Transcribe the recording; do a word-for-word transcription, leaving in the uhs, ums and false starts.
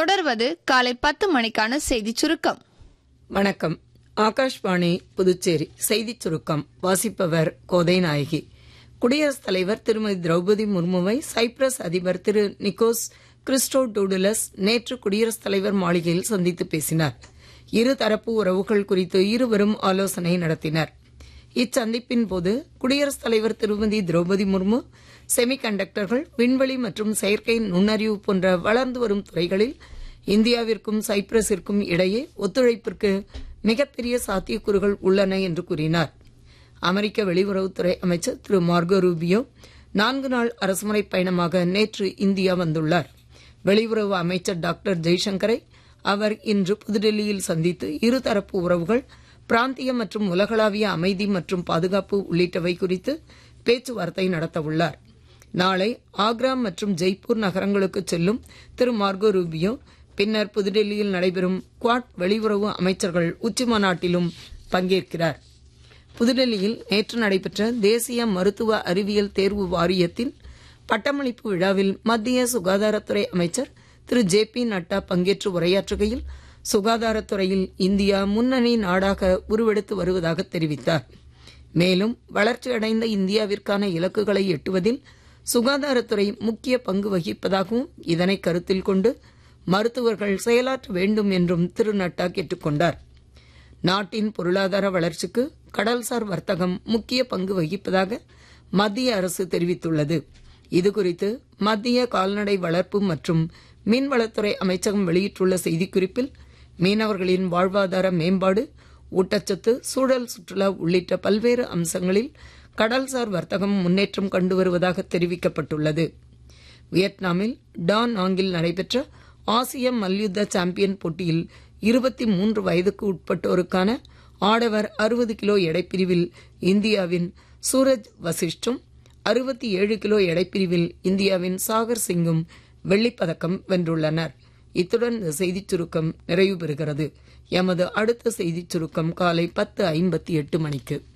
தொடர்வது காலை பத்து மணிக்கான செய்திச் சுருக்கம். வணக்கம். ஆகாஷ்வாணி புதுச்சேரி செய்திச் சுருக்கம் வாசிப்பவர் கோதை நாயகி. குடியரசுத் தலைவர் திருமதி திரௌபதி முர்முவை சைப்ரஸ் அதிபர் திரு நிக்கோஸ் கிறிஸ்டோடூடுலஸ் நேற்று குடியரசுத் தலைவர் மாளிகையில் சந்தித்து பேசினார். இருதரப்பு உறவுகள் குறித்து இருவரும் ஆலோசனை நடத்தினர். இச்சந்திப்பின் போது குடியரசுத் தலைவர் திருமதி திரௌபதி முர்மு செமி கண்டக்டர்கள், விண்வெளி மற்றும் செயற்கை நுண்ணறிவு போன்ற வளர்ந்து வரும் துறைகளில் இந்தியாவிற்கும் சைப்ரஸிற்கும் இடையே ஒத்துழைப்பிற்கு மிகப்பெரிய சாத்தியக்கூறுகள் உள்ளன என்று கூறினார். அமெரிக்க வெளியுறவுத்துறை அமைச்சர் திரு மார்கோ ரூபியோ நான்கு நாள் அரசுமுறை பயணமாக நேற்று இந்தியா வந்துள்ளார். வெளியுறவு அமைச்சர் டாக்டர் ஜெய்சங்கரை அவர் இன்று புதுடெல்லியில் சந்தித்து இருதரப்பு உறவுகள், பிராந்திய மற்றும் உலகளாவிய அமைதி மற்றும் பாதுகாப்பு உள்ளிட்டவை குறித்து பேச்சுவார்த்தை நடத்தவுள்ளார். நாளை ஆக்ரா மற்றும் ஜெய்ப்பூர் நகரங்களுக்கு செல்லும் திரு மார்கோ ரூபியோ பின்னர் புதுடெல்லியில் நடைபெறும் குவாட் வெளியுறவு அமைச்சர்கள் உச்சிமாநாட்டிலும் பங்கேற்கிறார். புதுடெல்லியில் நேற்று நடைபெற்ற தேசிய மருத்துவ அறிவியல் தேர்வு வாரியத்தின் பட்டமளிப்பு விழாவில் மத்திய சுகாதாரத்துறை அமைச்சர் திரு ஜே பி நட்டா பங்கேற்று உரையாற்றுகையில் சுகாதாரத்துறையில் இந்தியா முன்னணி நாடாக உருவெடுத்து வருவதாக தெரிவித்தார். மேலும் வளர்ச்சியடைந்த இந்தியாவிற்கான இலக்குகளை எட்டுவதில் சுகாதாரத்துறை முக்கிய பங்கு வகிப்பதாகவும் இதனை கருத்தில் கொண்டு மருத்துவர்கள் செயலாற்ற வேண்டும் என்றும் திரு நட்டா கேட்டுக் கொண்டார். நாட்டின் பொருளாதார வளர்ச்சிக்கு கடல்சார் வர்த்தகம் முக்கிய பங்கு வகிப்பதாக மத்திய அரசு தெரிவித்துள்ளது. இதுகுறித்து மத்திய கால்நடை வளர்ப்பு மற்றும் மீன்வளத்துறை அமைச்சகம் வெளியிட்டுள்ள செய்திக்குறிப்பில் மீனவர்களின் வாழ்வாதார மேம்பாடு, ஊட்டச்சத்து, சூழல் சுற்றுலா உள்ளிட்ட பல்வேறு அம்சங்களில் கடல்சார் வர்த்தகம் முன்னேற்றம் கண்டு வருவதாக தெரிவிக்கப்பட்டுள்ளது. வியட்நாமில் டானாங்கில் நடைபெற்ற ஆசிய மல்யுத்த சாம்பியன் போட்டியில் இருபத்தி மூன்று வயதுக்கு உட்பட்டோருக்கான ஆடவர் அறுபது கிலோ எடைப்பிரிவில் இந்தியாவின் சூரஜ் வசிஷ்டும், அறுபத்தி ஏழு கிலோ எடைப்பிரிவில் இந்தியாவின் சாகர் சிங்கும் வெள்ளிப்பதக்கம் வென்றுள்ளனர். இத்துடன் இந்த செய்திச் சுருக்கம் நிறைவு பெறுகிறது. எமது அடுத்த செய்திச் சுருக்கம் காலை பத்து ஐம்பத்தி எட்டு மணிக்கு.